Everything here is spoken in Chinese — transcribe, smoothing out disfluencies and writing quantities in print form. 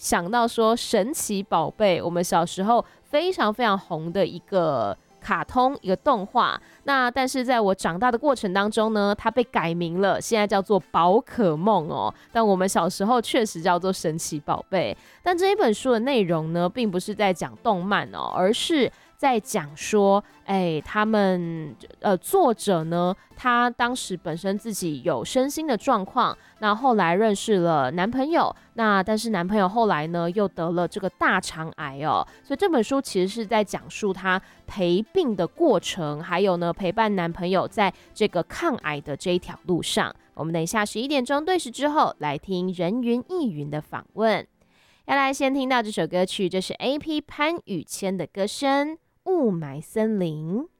想到说神奇宝贝，我们小时候非常非常红的一个卡通，一个动画。那但是在我长大的过程当中呢，它被改名了，现在叫做宝可梦哦。但我们小时候确实叫做神奇宝贝。但这一本书的内容呢，并不是在讲动漫哦，而是在讲说，他们作者呢，他当时本身自己有身心的状况，那后来认识了男朋友，那但是男朋友后来呢又得了这个大肠癌哦，所以这本书其实是在讲述他陪病的过程，还有呢陪伴男朋友在这个抗癌的这一条路上。我们等一下11点钟对时之后来听人云亦云的访问。要来先听到这首歌曲，这是 AP 潘宇谦的歌声《雾霾森林》。